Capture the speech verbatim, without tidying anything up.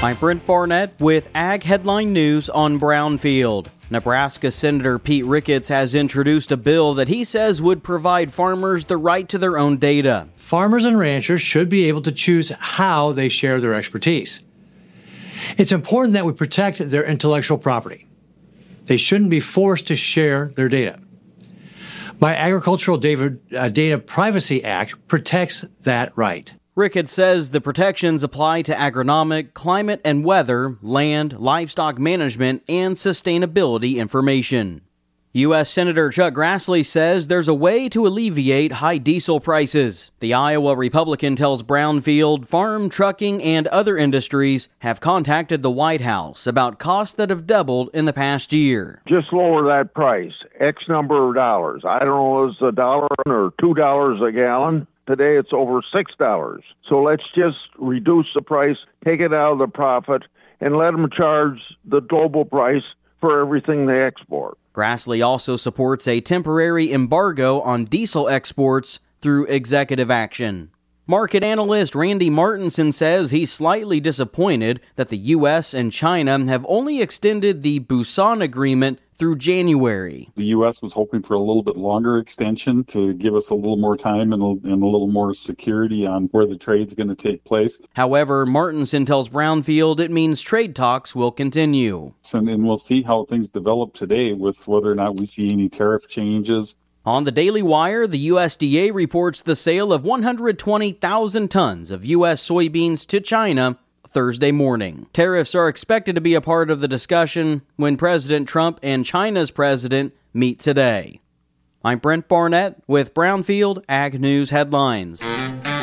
I'm Brent Barnett with Ag Headline News on Brownfield. Nebraska Senator Pete Ricketts has introduced a bill that he says would provide farmers the right to their own data. Farmers and ranchers should be able to choose how they share their expertise. It's important that we protect their intellectual property. They shouldn't be forced to share their data. My Agricultural Data, uh, Data Privacy Act protects that right. Ricketts says the protections apply to agronomic, climate and weather, land, livestock management, and sustainability information. U S. Senator Chuck Grassley says there's a way to alleviate high diesel prices. The Iowa Republican tells Brownfield farm, trucking, and other industries have contacted the White House about costs that have doubled in the past year. Just lower that price, X number of dollars. I don't know, it's a dollar or two dollars a gallon. Today it's over six dollars. So let's just reduce the price, take it out of the profit, and let them charge the global price for everything they export. Grassley also supports a temporary embargo on diesel exports through executive action. Market analyst Randy Martinson says he's slightly disappointed that the U S and China have only extended the Busan Agreement through January. The U S was hoping for a little bit longer extension to give us a little more time and a, and a little more security on where the trade's going to take place. However, Martinson tells Brownfield it means trade talks will continue. And, and we'll see how things develop today with whether or not we see any tariff changes. On the Daily Wire, the U S D A reports the sale of one hundred twenty thousand tons of U S soybeans to China Thursday morning. Tariffs are expected to be a part of the discussion when President Trump and China's president meet today. I'm Brent Barnett with Brownfield Ag News Headlines.